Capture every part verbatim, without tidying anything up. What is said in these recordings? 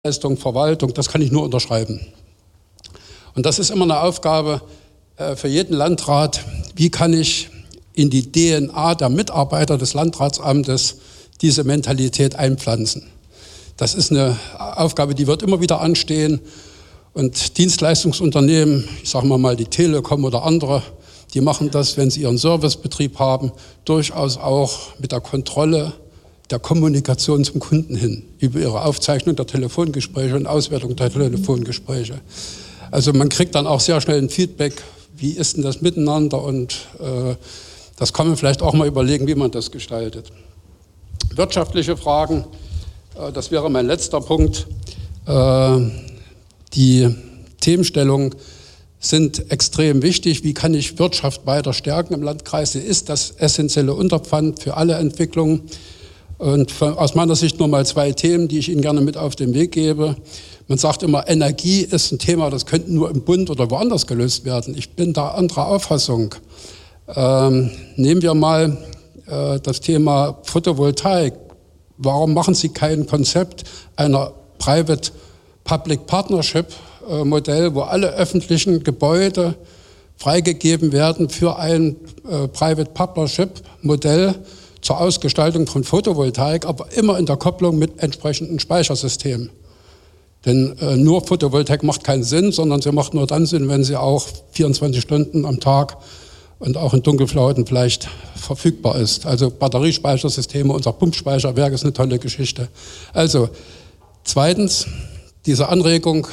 Leistung, Verwaltung, das kann ich nur unterschreiben. Und das ist immer eine Aufgabe äh, für jeden Landrat, wie kann ich in die D N A der Mitarbeiter des Landratsamtes diese Mentalität einpflanzen. Das ist eine Aufgabe, die wird immer wieder anstehen. Und Dienstleistungsunternehmen, ich sage mal mal die Telekom oder andere, die machen das, wenn sie ihren Servicebetrieb haben, durchaus auch mit der Kontrolle der Kommunikation zum Kunden hin, über ihre Aufzeichnung der Telefongespräche und Auswertung der Telefongespräche. Also man kriegt dann auch sehr schnell ein Feedback, wie ist denn das miteinander, und äh, das kann man vielleicht auch mal überlegen, wie man das gestaltet. Wirtschaftliche Fragen, äh, das wäre mein letzter Punkt. Äh, die Themenstellungen sind extrem wichtig. Wie kann ich Wirtschaft weiter stärken im Landkreis? Sie ist das essentielle Unterpfand für alle Entwicklungen. Und von, aus meiner Sicht nur mal zwei Themen, die ich Ihnen gerne mit auf den Weg gebe. Man sagt immer, Energie ist ein Thema, das könnte nur im Bund oder woanders gelöst werden. Ich bin da anderer Auffassung. Ähm, nehmen wir mal äh, das Thema Photovoltaik. Warum machen Sie kein Konzept einer Private-Public Partnership-Modell, wo alle öffentlichen Gebäude freigegeben werden für ein äh, Private Partnership-Modell zur Ausgestaltung von Photovoltaik, aber immer in der Kopplung mit entsprechenden Speichersystemen. Denn äh, nur Photovoltaik macht keinen Sinn, sondern sie macht nur dann Sinn, wenn sie auch vierundzwanzig Stunden am Tag und auch in Dunkelflauten vielleicht verfügbar ist. Also Batteriespeichersysteme, unser Pumpspeicherwerk ist eine tolle Geschichte. Also zweitens, diese Anregung,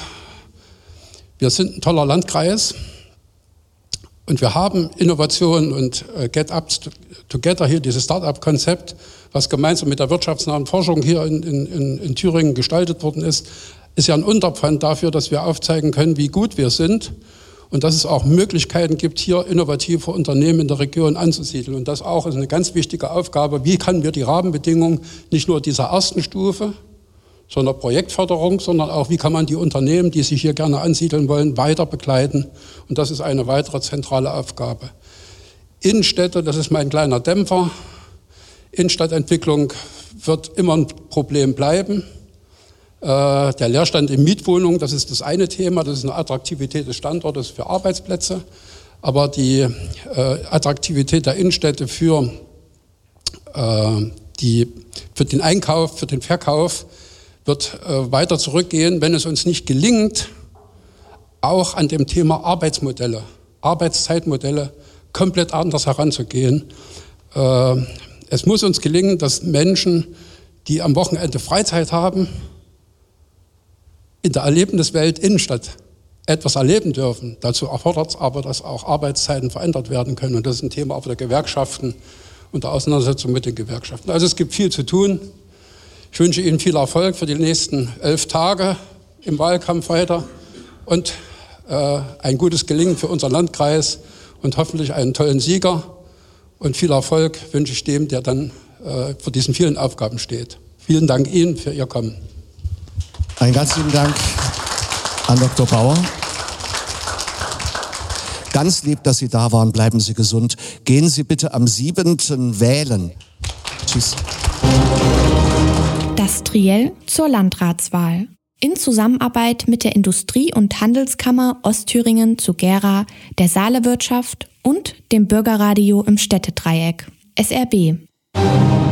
wir sind ein toller Landkreis und wir haben Innovationen und äh, Get Up Together hier, dieses Start-up-Konzept, was gemeinsam mit der wirtschaftsnahen Forschung hier in, in, in Thüringen gestaltet worden ist, ist ja ein Unterpfand dafür, dass wir aufzeigen können, wie gut wir sind und dass es auch Möglichkeiten gibt, hier innovative Unternehmen in der Region anzusiedeln. Und das auch ist eine ganz wichtige Aufgabe. Wie können wir die Rahmenbedingungen nicht nur dieser ersten Stufe, sondern Projektförderung, sondern auch, wie kann man die Unternehmen, die sich hier gerne ansiedeln wollen, weiter begleiten. Und das ist eine weitere zentrale Aufgabe. Innenstädte, das ist mein kleiner Dämpfer. Innenstadtentwicklung wird immer ein Problem bleiben. Äh, der Leerstand in Mietwohnungen, das ist das eine Thema, das ist eine Attraktivität des Standortes für Arbeitsplätze. Aber die äh, Attraktivität der Innenstädte für, äh, die, für den Einkauf, für den Verkauf wird äh, weiter zurückgehen, wenn es uns nicht gelingt, auch an dem Thema Arbeitsmodelle, Arbeitszeitmodelle komplett anders heranzugehen. Äh, es muss uns gelingen, dass Menschen, die am Wochenende Freizeit haben, in der Erlebniswelt Innenstadt etwas erleben dürfen. Dazu erfordert es aber, dass auch Arbeitszeiten verändert werden können. Und das ist ein Thema auch der Gewerkschaften und der Auseinandersetzung mit den Gewerkschaften. Also es gibt viel zu tun. Ich wünsche Ihnen viel Erfolg für die nächsten elf Tage im Wahlkampf weiter und äh, ein gutes Gelingen für unseren Landkreis und hoffentlich einen tollen Sieger. Und viel Erfolg wünsche ich dem, der dann äh, vor diesen vielen Aufgaben steht. Vielen Dank Ihnen für Ihr Kommen. Einen ganz lieben Dank an Doktor Bauer. Ganz lieb, dass Sie da waren. Bleiben Sie gesund. Gehen Sie bitte am siebten wählen. Tschüss. Das Triell zur Landratswahl. In Zusammenarbeit mit der Industrie- und Handelskammer Ostthüringen zu Gera, der Saalewirtschaft und dem Bürgerradio im Städtedreieck. S R B.